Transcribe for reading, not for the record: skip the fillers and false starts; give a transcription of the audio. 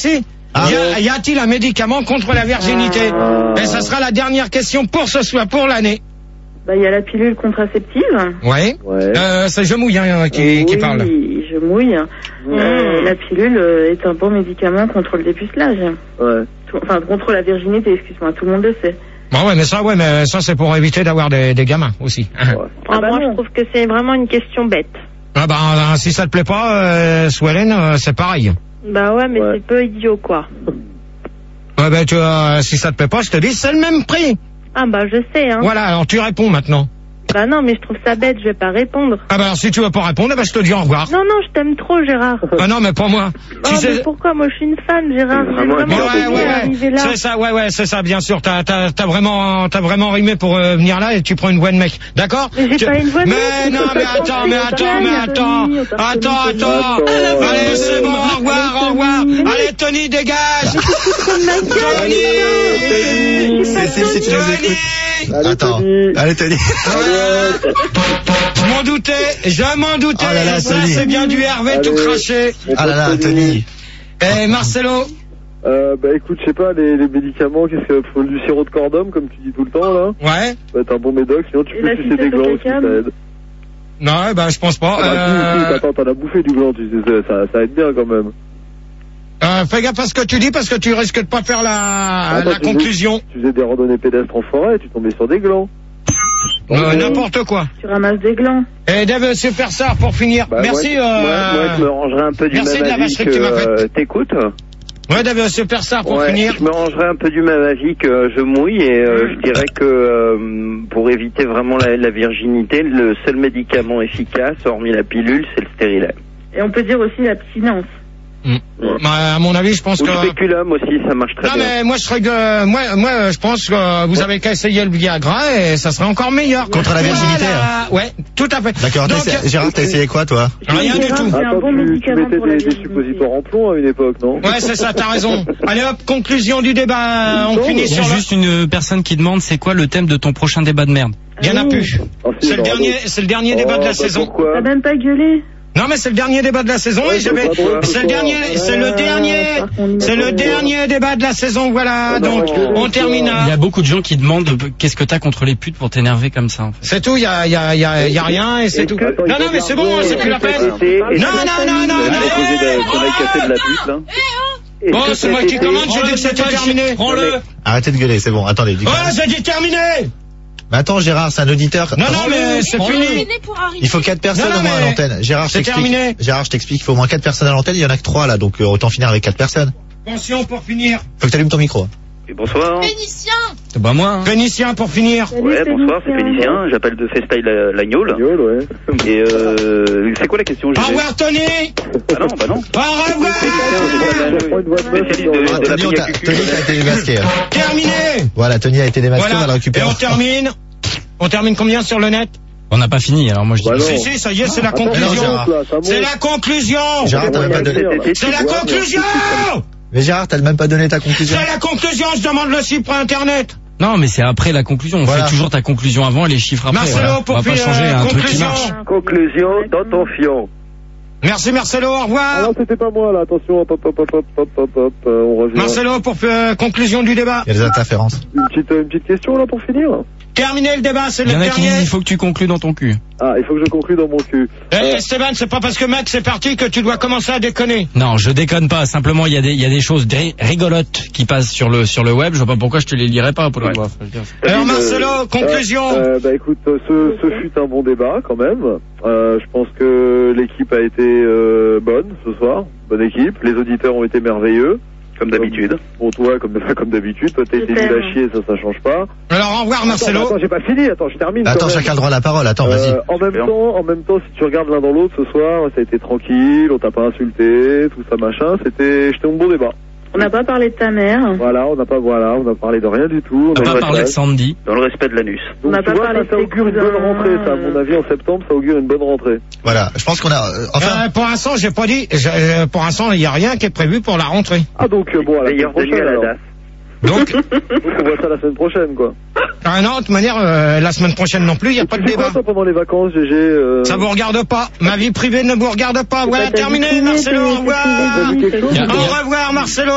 Si. Y a-t-il un médicament contre la virginité? Et ça sera la dernière question pour ce soir, pour l'année. Bah, il y a la pilule contraceptive. Ouais. C'est Je mouille qui parle. Oui, Je mouille. La pilule est un bon médicament contre le dépucelage. Ouais. Enfin, contre la virginité, excuse-moi, tout le monde le sait. Bon, mais ça c'est pour éviter d'avoir des gamins aussi. Moi, je trouve que c'est vraiment une question bête. Ah bah, si ça te plaît pas, Swellen, c'est pareil. Bah ouais, mais c'est peu idiot, quoi. Ouais, bah, si ça te plaît pas, je te dis, c'est le même prix. Ah bah, je sais, hein. Voilà, alors tu réponds maintenant. Bah non, mais je trouve ça bête, je vais pas répondre. Ah bah alors si tu veux pas répondre, bah je te dis au revoir. Non, je t'aime trop, Gérard. Ah non, mais pas moi. Mais pourquoi? Moi, je suis une fan, Gérard. C'est ça, c'est ça, bien sûr. T'as vraiment rimé pour venir là et tu prends une voix de mec. D'accord? Mais j'ai pas une voix de mec. Mais non, mais attends. Allez, c'est bon, au revoir. Allez, Tony, dégage. Tony. Attends. Allez, Tony. Je m'en doutais. Oh là là, ça, Tony. c'est bien du Hervé tout craché. Ah là là, Tony. Et Marcelo? Bah écoute, je sais pas, les médicaments, qu'est-ce que faut du sirop de cordum, comme tu dis tout le temps, là? Ouais. Bah t'as un bon médoc, sinon tu peux sucer des glands aussi, ça aide. Non, bah je pense pas. Attends, t'en as bouffé du gland, tu sais, ça aide bien quand même. Fais gaffe à ce que tu dis parce que tu risques de pas faire la conclusion. Tu faisais des randonnées pédestres en forêt, tu tombais sur des glands. N'importe quoi. Tu ramasses des glands. Et Dave Superstar pour finir. Merci. Moi, je me rangerai un peu du merci même de la avis vacherie que tu m'as faite. T'écoutes? Ouais, Dave Superstar pour finir. Je me rangerai un peu du même avis que Je mouille et je dirais que pour éviter vraiment la virginité, le seul médicament efficace, hormis la pilule, c'est le stérilet. Et on peut dire aussi l'abstinence. À mon avis, je pense Ou que... le spéculum aussi, ça marche très bien. Non, mais moi, je pense que vous avez qu'à essayer le Viagra et ça serait encore meilleur. Contre la virginité. Ouais, tout à fait. D'accord. Gérard, t'as essayé quoi, toi? Rien du tout. C'est un bon médicament Tu pour la mettais des virginité. suppositoires en plomb à une époque, non? Ouais, c'est ça, t'as raison. Allez hop, conclusion du débat. On finit Il y sur a juste une personne qui demande c'est quoi le thème de ton prochain débat de merde. Il y en a plus. C'est le dernier débat de la saison. Pourquoi? T'as même pas gueulé. Non, mais c'est le dernier débat de la saison et c'est le dernier débat de la saison, voilà. Donc, on termine. Il y a beaucoup de gens qui demandent qu'est-ce que t'as contre les putes pour t'énerver comme ça, en fait. C'est tout, il y a rien et c'est tout. Non, mais c'est bon, c'est plus la peine. Non. Bon, c'est moi qui commande, j'ai dit que c'était terminé. Prends-le. Arrêtez de gueuler, c'est bon. Attendez. Oh, j'ai dit terminé. Mais attends, Gérard, c'est un auditeur. Non, mais c'est fini. Il faut 4 personnes au moins à l'antenne. Gérard, je t'explique, il faut au moins 4 personnes à l'antenne, il y en a que 3 là, donc autant finir avec 4 personnes. Attention pour finir. Faut que t'allumes ton micro. Et bonsoir. Vénitien. C'est pas moi. Vénitien pour finir. Ouais, bonsoir, c'est Félicien, j'appelle de Festyle Lagnol. Et c'est quoi la question? Au revoir, Tony. Ah non, bah non. Au revoir. Tony a été démasqué. Terminé. Voilà, Tony a été démasqué, on va le récupérer. Et on termine combien sur le net? On n'a pas fini, alors moi je dis. Si, ça y est, c'est la conclusion. C'est la conclusion. Gérard, t'as même pas donné. C'est la conclusion. Mais Gérard, t'as même pas donné ta conclusion. C'est la conclusion, je demande le chiffre internet. Non, mais c'est après la conclusion. On fait toujours ta conclusion avant et les chiffres après. Marcelo, pour on va pas changer un truc qui marche. Conclusion dans ton fion. Merci Marcelo, au revoir. Ah non, c'était pas moi là, attention, on revient. Marcelo, pour conclusion du débat. Il y a des interférences. Une petite question là pour finir. Terminer le débat, c'est le dernier. Il y en a qui disent dernier. il faut que tu conclues dans ton cul. Ah, il faut que je conclue dans mon cul. Esteban, c'est pas parce que Max est parti que tu dois commencer à déconner. Non, je déconne pas. Simplement, il y a des choses rigolotes qui passent sur le web. Je vois pas pourquoi je te les lirais pas pour le voir. Alors Marcelo, conclusion. Bah écoute, ce fut un bon débat quand même. Je pense que l'équipe a été bonne ce soir. Bonne équipe. Les auditeurs ont été merveilleux. Comme d'habitude. Bon, toi, comme d'habitude. Toi, t'as été nul à chier, ça change pas. Alors, au revoir, Marcelo. Attends, j'ai pas fini. Attends, je termine. Attends, chacun a le droit à la parole. Attends, vas-y. En même temps, si tu regardes l'un dans l'autre ce soir, ça a été tranquille, on t'a pas insulté, tout ça, machin. C'était un bon débat. On n'a pas parlé de ta mère. Voilà, on a parlé de rien du tout. On n'a pas parlé de Sandy. Dans le respect de l'anus. Donc, On n'a pas parlé ça augure une bonne rentrée, ça. À mon avis, en septembre, ça augure une bonne rentrée. Voilà, je pense qu'on a... pour l'instant, j'ai pas dit... pour l'instant, il n'y a rien qui est prévu pour la rentrée. Ah, donc, bon, à la semaine prochaine, alors. Donc, on voit ça la semaine prochaine, quoi. Ah non, de toute manière, la semaine prochaine non plus, il n'y a pas de débat. Quoi, toi, pendant les vacances, GG Ça vous regarde pas. Ma vie privée ne vous regarde pas. Voilà, terminé, Marcelo, au revoir. Au revoir, Marcelo.